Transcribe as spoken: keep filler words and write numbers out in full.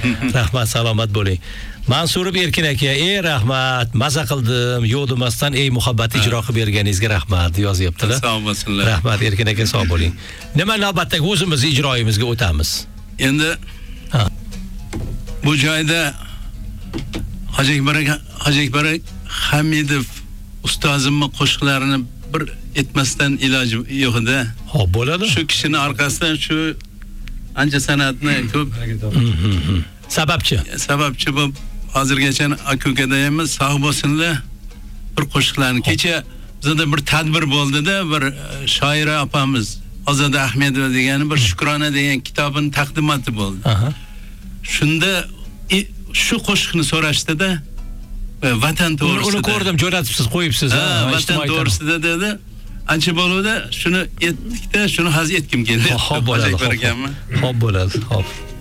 Rahmat, salomat bo'ling. Mansurov Erkin aka, ey rahmat, maza qildim, yo'q demasdan ey muhabbat ijro qilib berganingizga rahmat yozyaptilar. Sog' bo'lsinlar. Rahmat Erkin aka, sog' bo'ling. Nima navbatdagi o'zimiz ijroyimizga o'tamiz. Endi bu joyda Hoji Akbar Hoji Akbar Hamidov ustozimning qo'shiqlarini bir etmasdan iloji yo'q edi. Xo'p, bo'ladi. Shu kishining orqasidan shu ancha san'atni ko'p sababchi. Sababchi bu hozirgacha aka-ukadayimiz sog' bo'lsinlar. Bir qo'shiqlarni kecha bizda bir tadbir bo'ldi-da, bir shoira opamiz Ozoda Ahmedova degani bir Shukrona degan kitobini taqdimoti bo'ldi. Aha. Shunda shu qo'shiqni so'rashdi-da, vatan to'g'risida. Uni ko'rdim, jo'natibsiz, qo'yibsiz. Ha, vatan to'g'risida dedi. Ancha bo'luvdi, shuni etdikda, shuni haz etkim keldi. Xo'p bo'ladi. Xo'p bo'ladi. Xo'p.